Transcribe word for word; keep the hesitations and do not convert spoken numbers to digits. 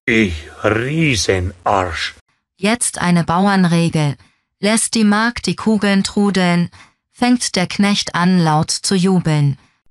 Ich Riesenarsch. Jetzt eine Bauernregel. Lässt die Magd die Kugeln trudeln, fängt der Knecht an, laut zu jubeln.